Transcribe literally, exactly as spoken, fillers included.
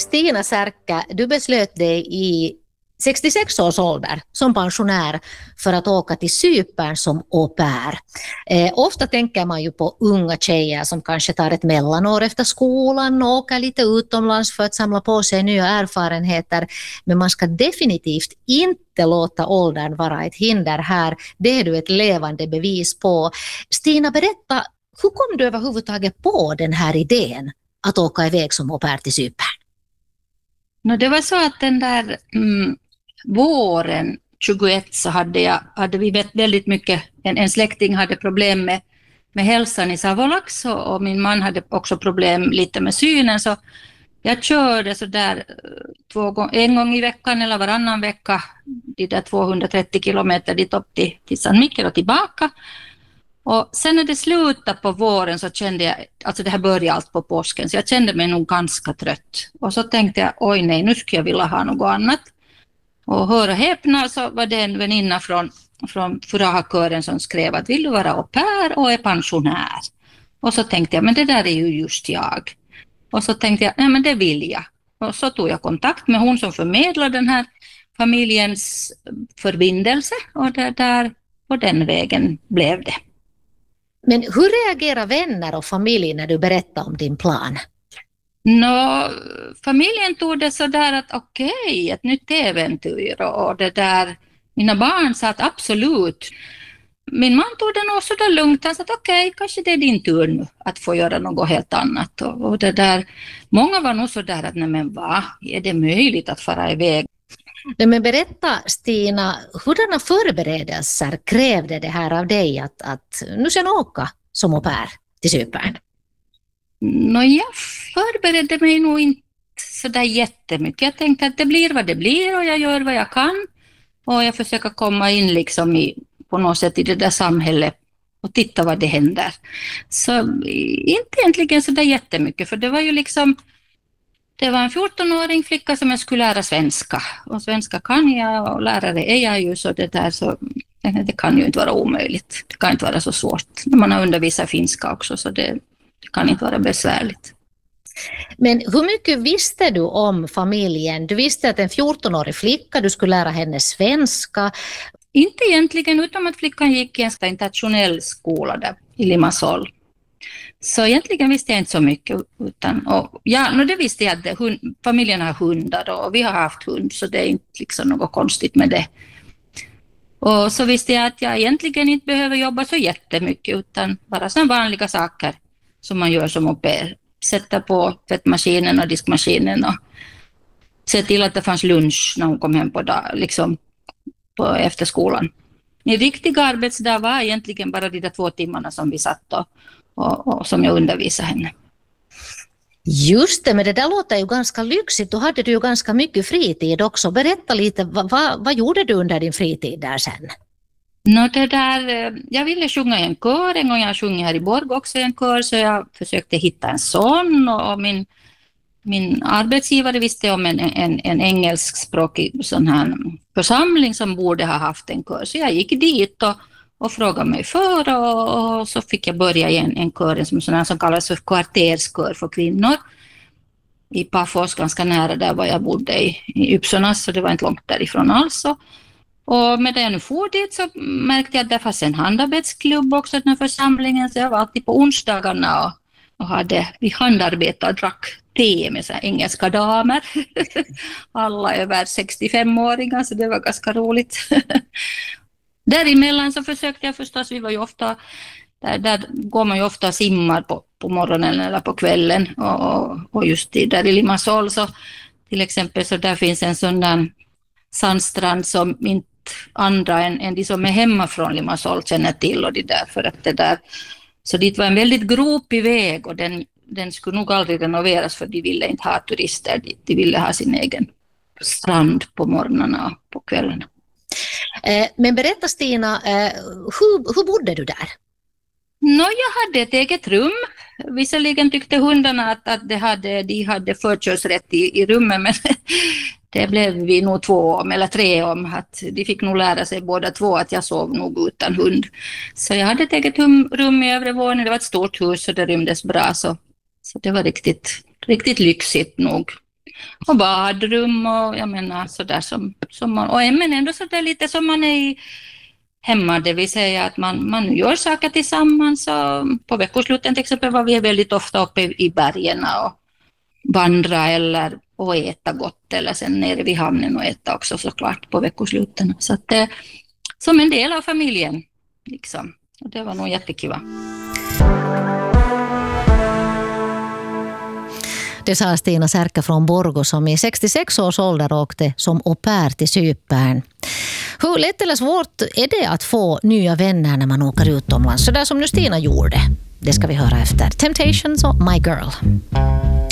Stina Särkkä, du beslöt dig i sextiosex års ålder som pensionär för att åka till Cypern som au pair. Eh, ofta tänker man ju på unga tjejer som kanske tar ett mellanår efter skolan och åker lite utomlands för att samla på sig nya erfarenheter. Men man ska definitivt inte låta åldern vara ett hinder här. Det är du ett levande bevis på. Stina, berätta, hur kom du överhuvudtaget på den här idén att åka iväg som au pair till Cypern? No, det var så att den där mm, våren tjugoett så hade, jag, hade vi väldigt mycket, en, en släkting hade problem med, med hälsan i Savolax och, och min man hade också problem lite med synen, så jag körde så där två gång, en gång i veckan eller varannan vecka de där tvåhundratrettio kilometer dit upp till, till San Miguel och tillbaka. Och sen när det slutade på våren så kände jag, alltså det här började allt på påsken, så jag kände mig nog ganska trött. Och så tänkte jag, oj nej, nu skulle jag vilja ha något annat. Och höra häpna så var det en väninna från, från Furaha-kören som skrev att vill du vara au pair och är pensionär? Och så tänkte jag, men det där är ju just jag. Och så tänkte jag, nej men det vill jag. Och så tog jag kontakt med hon som förmedlade den här familjens förbindelse och det där, på den vägen blev det. Men hur reagerar vänner och familj när du berättar om din plan? Nå, familjen tog det så där att okej, okay, ett nytt äventyr och det där. Mina barn sa att absolut. Min man tog det nog så där lugnt. Han sa att okej, okay, kanske det är din tur nu att få göra något helt annat. Och, och det där. Många var nog så där att nej men va, är det möjligt att fara iväg? Men berätta Stina, hurdana förberedelser krävde det här av dig att, att nu sen åka som au pair till Cypern? Nå, jag förberedde mig nog inte så där jättemycket. Jag tänkte att det blir vad det blir och jag gör vad jag kan. Och jag försöker komma in liksom i, på något sätt i det där samhället och titta vad det händer. Så inte egentligen så där jättemycket, för det var ju liksom, det var en fjortonåring flicka som jag skulle lära svenska. Och svenska kan jag och lärare är jag ju, så det där så det kan ju inte vara omöjligt. Det kan inte vara så svårt. Man har undervisat finska också, så det, det kan inte vara besvärligt. Men hur mycket visste du om familjen? Du visste att en fjortonårig flicka, du skulle lära henne svenska. Inte egentligen, utom att flickan gick i en internationell skola där i Limassol. Så egentligen visste jag inte så mycket. Utan, och, ja, no, det visste jag att hund, familjen har hundar och vi har haft hund, så det är inte liksom något konstigt med det. Och så visste jag att jag egentligen inte behöver jobba så jättemycket, utan bara sådana vanliga saker som man gör som au pair. Sätta på tvättmaskinen och diskmaskinen och se till att det fanns lunch när hon kom hem på, dag, liksom på efterskolan. Min riktiga arbetsdag var egentligen bara de där två timmarna som vi satt och, och, och som jag undervisade henne. Just det, men det där låter ju ganska lyxigt. Då hade du ju ganska mycket fritid också. Berätta lite, vad, vad, vad gjorde du under din fritid där sen? No, det där, jag ville sjunga i en kör, en gång jag sjöng här i Borg också i en kör, så jag försökte hitta en sån, och min, min arbetsgivare visste om en, en, en engelskspråkig sån här församling som borde ha haft en kör, så jag gick dit och, och frågade mig för, och, och så fick jag börja i en, en kör som, sån här, som kallas för kvarterskör för kvinnor i Pafos, ganska nära där var jag bodde i, i Ypsonas, så det var inte långt därifrån alls. Och medan jag nu for dit så märkte jag att det fanns en handarbetsklubb också i den här församlingen, så jag var alltid på onsdagarna och, och hade, vi handarbetade och drack te med så här engelska damer. Alla över sextiofem-åringar, så det var ganska roligt. Däremellan så försökte jag förstås, vi var ju ofta, där, där går man ju ofta simmar på, på morgonen eller på kvällen, och, och just i, där i Limassol så till exempel, så där finns en sån där sandstrand som inte andra än, än de som är hemma från Limassol känner till, och det där, för att det där, så det var en väldigt gropig väg, och den, den skulle nog aldrig renoveras, för de ville inte ha turister dit, de ville ha sin egen strand på morgnarna och på kvällarna. Eh, men berätta Stina, eh, hur, hur bodde du där? Nå, jag hade ett eget rum. Visserligen tyckte hundarna att, att de hade, de hade förkörsrätt i, i rummet, men det blev vi nog två om, eller tre om, att de fick nog lära sig båda två att jag sov nog utan hund. Så jag hade ett eget rum, rum i övre våningen, det var ett stort hus och det rymdes bra, så, så det var riktigt, riktigt lyxigt nog. och badrum och jag menar sådär som, som man, och men ändå sådär lite som man är i hemma, det vill säga att man, man gör saker tillsammans. Och på veckosluten till exempel var vi väldigt ofta uppe i bergen och vandra eller och äta gott, eller sen nere vid hamnen och äta också såklart på veckosluten. Så att det som en del av familjen liksom. Och det var nog jättekul. Det sa Stina Särkä från Borgå som i sextiosex års ålder åkte som au pair till Cypern. Hur lätt eller svårt är det att få nya vänner när man åker utomlands? Så där som nu Stina gjorde. Det ska vi höra efter Temptations och My Girl.